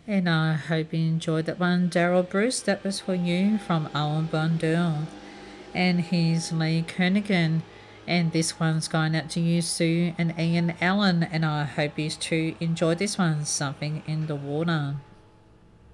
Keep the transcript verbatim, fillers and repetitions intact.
And I hope you enjoyed that one. Daryl Bruce, that was for you from Owen Bundle. And here's Lee Kernigan. And this one's going out to you, Sue and Ian Allen. And I hope you too enjoyed this one, Something in the Water.